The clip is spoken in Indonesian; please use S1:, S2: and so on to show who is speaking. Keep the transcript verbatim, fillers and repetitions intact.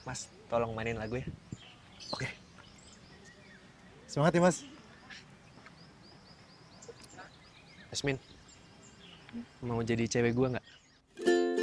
S1: Mas, tolong mainin lagu ya.
S2: Oke. Semangat ya, Mas.
S1: Yasmin, mau jadi cewek gue nggak?